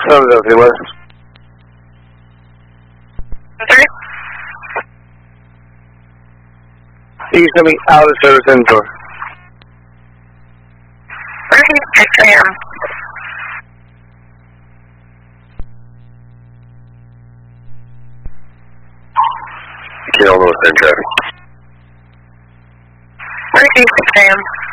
Philadelphia West. Sorry? He's coming out of service indoor. Okay, 6 a.m. Kill North End traffic. Okay, 6 a.m.